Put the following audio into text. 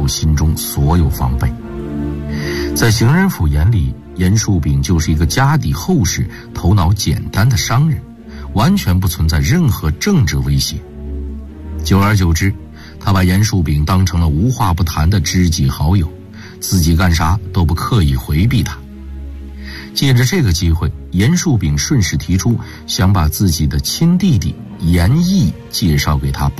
除心中所有防备。在邢仁甫眼里，严树炳就是一个家底厚实、头脑简单的商人，完全不存在任何政治威胁。久而久之，他把严树炳当成了无话不谈的知己好友，自己干啥都不刻意回避他。借着这个机会，严树炳顺势提出想把自己的亲弟弟严毅介绍给他